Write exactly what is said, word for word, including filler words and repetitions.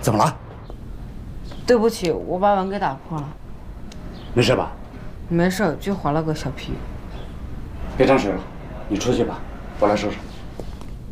怎么了？ 对不起，我把碗给打破了。 没事吧？ 没事，就划了个小皮。 别沾水了，你出去吧，我来收拾。